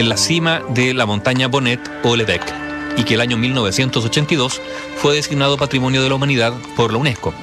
en la cima de la montaña Bonnet o Lebec, y que el año 1982 fue designado Patrimonio de la Humanidad por la UNESCO.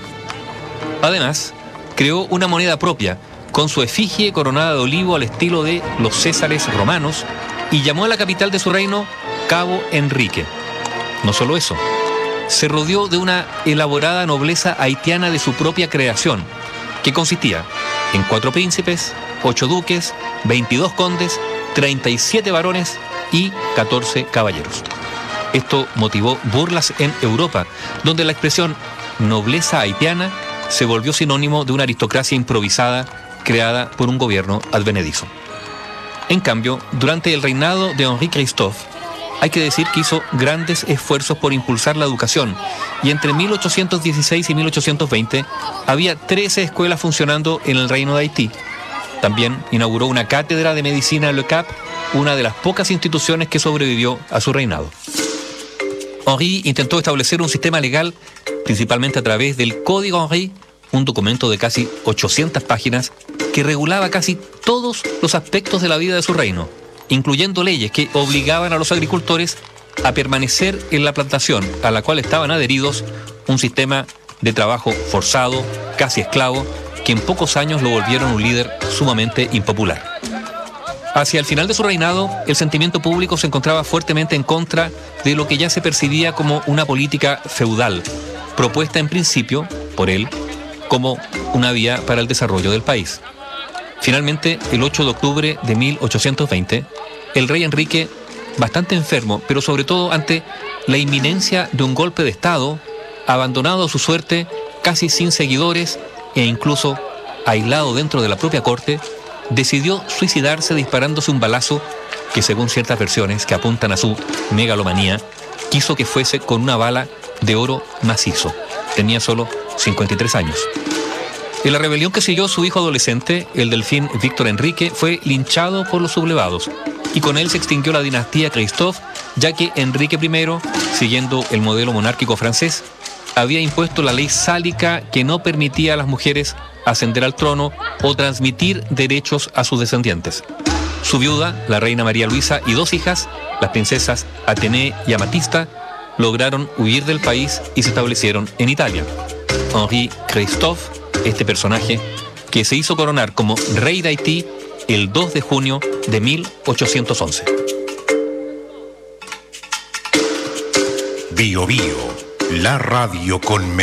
Además, creó una moneda propia, con su efigie coronada de olivo al estilo de los Césares romanos, y llamó a la capital de su reino Cabo Enrique. No solo eso, se rodeó de una elaborada nobleza haitiana de su propia creación, que consistía en 4 príncipes, 8 duques, 22 condes, 37 varones y 14 caballeros. Esto motivó burlas en Europa, donde la expresión nobleza haitiana se volvió sinónimo de una aristocracia improvisada creada por un gobierno advenedizo. En cambio, durante el reinado de Henri Christophe, hay que decir que hizo grandes esfuerzos por impulsar la educación, y entre 1816 y 1820 había 13 escuelas funcionando en el Reino de Haití. También inauguró una cátedra de medicina en Le Cap, una de las pocas instituciones que sobrevivió a su reinado. Henri intentó establecer un sistema legal, principalmente a través del Código Henri, un documento de casi 800 páginas que regulaba casi todos los aspectos de la vida de su reino, incluyendo leyes que obligaban a los agricultores a permanecer en la plantación a la cual estaban adheridos, un sistema de trabajo forzado, casi esclavo, que en pocos años lo volvieron un líder sumamente impopular. Hacia el final de su reinado, el sentimiento público se encontraba fuertemente en contra de lo que ya se percibía como una política feudal, propuesta en principio por él como una vía para el desarrollo del país. Finalmente, el 8 de octubre de 1820, el rey Enrique, bastante enfermo, pero sobre todo ante la inminencia de un golpe de Estado, abandonado a su suerte, casi sin seguidores e incluso aislado dentro de la propia corte, decidió suicidarse disparándose un balazo que, según ciertas versiones que apuntan a su megalomanía, quiso que fuese con una bala de oro macizo. Tenía solo 53 años. En la rebelión que siguió, su hijo adolescente, el delfín Víctor Enrique, fue linchado por los sublevados, y con él se extinguió la dinastía Christophe, ya que Enrique I, siguiendo el modelo monárquico francés, había impuesto la ley sálica que no permitía a las mujeres ascender al trono o transmitir derechos a sus descendientes. Su viuda, la reina María Luisa, y 2 hijas, las princesas Atenea y Amatista, lograron huir del país y se establecieron en Italia. Henri Christophe, este personaje, que se hizo coronar como rey de Haití el 2 de junio de 1811. Bio Bio, la radio con